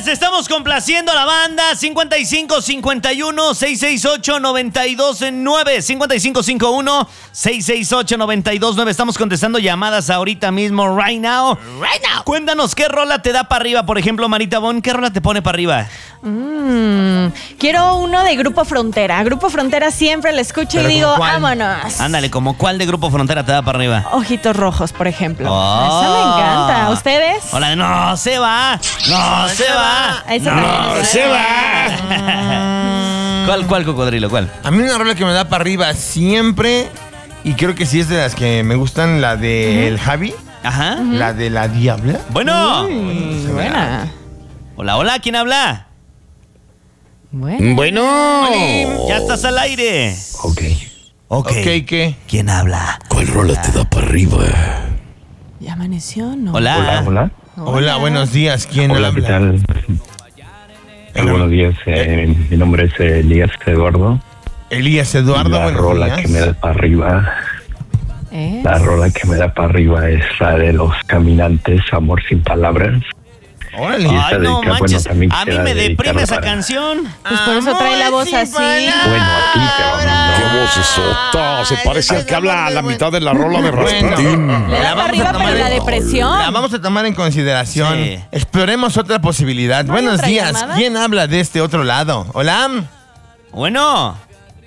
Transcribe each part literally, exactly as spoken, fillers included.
Gracias, estamos complaciendo a la banda. cincuenta y cinco cincuenta y uno seiscientos sesenta y ocho noventa y dos nueve. cincuenta y cinco cincuenta y uno seiscientos sesenta y ocho noventa y dos nueve. Estamos contestando llamadas ahorita mismo, right now. Right now. Cuéntanos, ¿qué rola te da para arriba? Por ejemplo, Marita Bon, ¿qué rola te pone para arriba? Mm, quiero uno de Grupo Frontera. Grupo Frontera siempre lo escucho y digo, vámonos. Ándale, ¿como cuál de Grupo Frontera te da para arriba? Ojitos Rojos, por ejemplo. Oh. Esa me encanta. ¿Ustedes? Hola, no se va. No se va. Esa No también. se va. ¿Cuál, cuál, cocodrilo? ¿Cuál? A mí una rola que me da para arriba siempre, y creo que sí es de las que me gustan, la de El Javi, Ajá. la de La Diabla. Bueno. Uy, buena. Hola, hola, ¿quién habla? Bueno. Bueno. Ya estás al aire. Ok. Ok. Ok, ¿qué? ¿Quién habla? ¿Cuál rola te da para arriba? ¿Ya amaneció no? Hola. Hola, hola. Hola, buenos días, ¿quién Hola, habla? ¿qué tal? Hola. Buenos días, eh, mi nombre es Elías Eduardo. Elías Eduardo, la buenos rola días. que me da para arriba, ¿Es? la rola que me da para arriba es la de Los Caminantes, Amor sin Palabras. Órale. Y esa Ay, no dedica- bueno, manches. también A mí quisiera me deprime dedicarla esa para- canción. Pues por eso trae la voz así. Bueno, a ti, pero no. ¡Qué vocesota! Se parece al que habla a la mitad de la rola de Bueno. Rasputín. Le da para arriba, pero la depresión. La vamos a tomar en consideración. Sí. Exploremos otra posibilidad. ¿No hay Buenos otra días. llamada? ¿Quién habla de este otro lado? Hola. Bueno.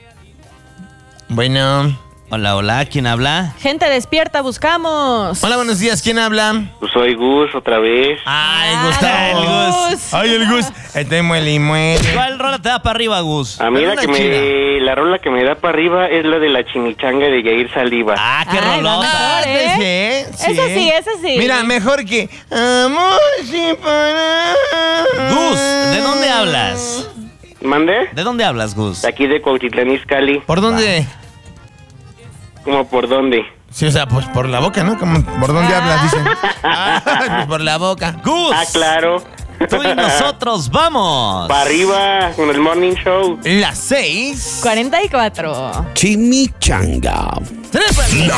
Bueno. Hola, hola, ¿quién habla? Gente despierta, buscamos. Hola, buenos días. ¿Quién habla? Pues soy Gus otra vez. Ay, Ah, Gustavo. el Gus. Ay, el Gus. Este muele y muele. ¿Cuál rola te da para arriba, Gus? A mí Pero la una que me, chida. la rola que me da para arriba es la de la chimichanga de Yair Saliva. Ah, qué Ay, rolota. vamos. ¿eh? Sí, sí. Esa sí, esa sí. Mira, mejor que Amor sin palabras. Gus, ¿de dónde hablas? ¿Mande? ¿De dónde hablas, Gus? De aquí de Cuautitlán Izcalli. ¿Por dónde? ¿Cómo por dónde? Sí, o sea, pues por la boca, ¿no? Como, ¿por dónde hablas? Dicen. Ah, pues por la boca. Gus. Ah, claro. Tú y nosotros vamos. Para arriba con el Morning Show. Las seis. cuarenta y cuatro. Chimichanga. Tres para